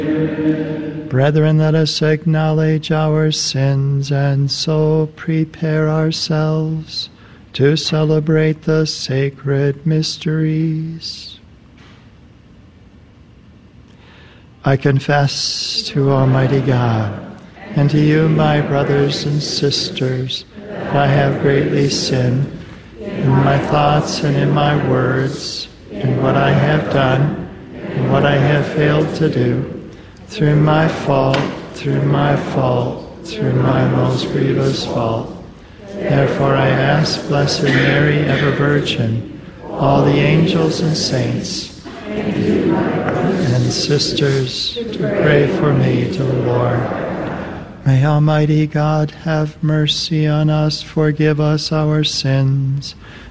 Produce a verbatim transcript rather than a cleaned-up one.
Brethren, let us acknowledge our sins and so prepare ourselves to celebrate the sacred mysteries. I confess to Almighty God and to you, my brothers and sisters, that I have greatly sinned in my thoughts and in my words, in what I have done and what I have failed to do, through my fault, through my fault, through my most grievous fault. Therefore I ask Blessed Mary, ever Virgin, all the angels and saints, and sisters, to pray for me to the Lord. May Almighty God have mercy on us, forgive us our sins,